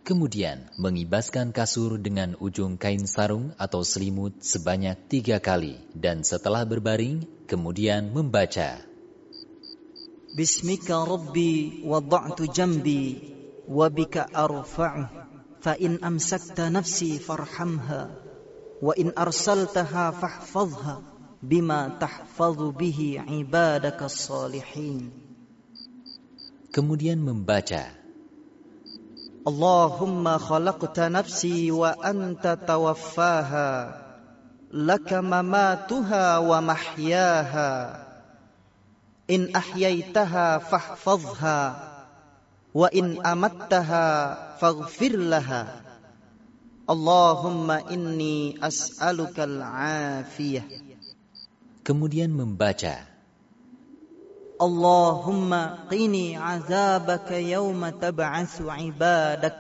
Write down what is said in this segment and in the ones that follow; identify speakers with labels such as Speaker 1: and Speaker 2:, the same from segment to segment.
Speaker 1: Kemudian mengibaskan kasur dengan ujung kain sarung atau selimut sebanyak 3 kali. Dan setelah berbaring, kemudian membaca.
Speaker 2: Bismika Rabbi wada'tu jambi wabika arfa'uh fa in amsakta nafsi farhamha wa in arsaltaha fahfazha bima tahfazu bihi ibadaka salihin.
Speaker 1: Kemudian membaca.
Speaker 2: Allahumma khalaqta nafsi wa anta tawaffaha laka mamatuha wa mahyaha in ahyaitaha fahfazha wa in amattaha faghfir laha Allahumma inni as'alukal afiyah.
Speaker 1: Kemudian membaca.
Speaker 2: Allahumma qini azabaka yawma tab'atsu ibadak.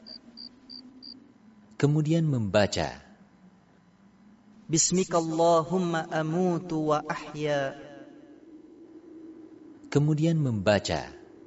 Speaker 1: Kemudian membaca.
Speaker 2: Bismika Allahumma amutu wa ahya.
Speaker 1: Kemudian membaca.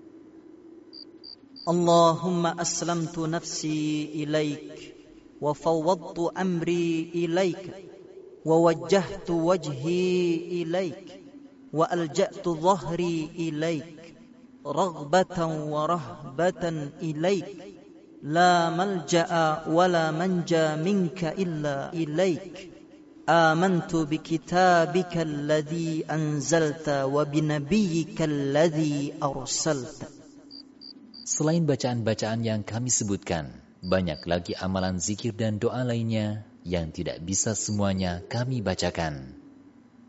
Speaker 2: Allahumma aslamtu nafsi ilaik wa fawwadtu amri ilaik wa wajjahtu wajhi ilaik wa alja'tu dhahri ilaik raghbatan wa rahbatan ilaik la malja'a wa la manja minka illa ilaik amantu bi kitabika alladhi anzalta wa bi nabiyyika alladhi arsalta.
Speaker 1: Selain bacaan-bacaan yang kami sebutkan, banyak lagi amalan zikir dan doa lainnya yang tidak bisa semuanya kami bacakan.